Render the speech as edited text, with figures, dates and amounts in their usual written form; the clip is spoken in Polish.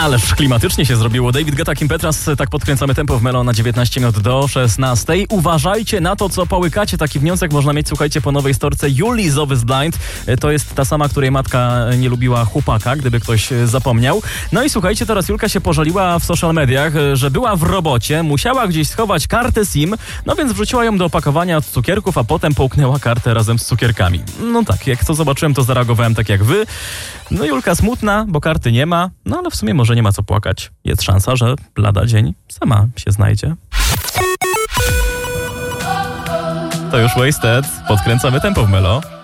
Ależ klimatycznie się zrobiło. David Guetta, Kim Petras, tak podkręcamy tempo w Melo na 19 minut do 16. Uważajcie na to, co połykacie. Taki wniosek można mieć, słuchajcie, po nowej storce Julii z Love is Blind. To jest ta sama, której matka nie lubiła chłopaka, gdyby ktoś zapomniał. No i słuchajcie, teraz Julka się pożaliła w social mediach, że była w robocie, musiała gdzieś schować kartę SIM, no więc wrzuciła ją do opakowania od cukierków, a potem połknęła kartę razem z cukierkami. No tak, jak to zobaczyłem, to zareagowałem tak jak wy. No Julka smutna, bo karty nie ma, no ale w sumie może nie ma co płakać. Jest szansa, że lada dzień sama się znajdzie. To już Wasted. Podkręcamy tempo w Melo.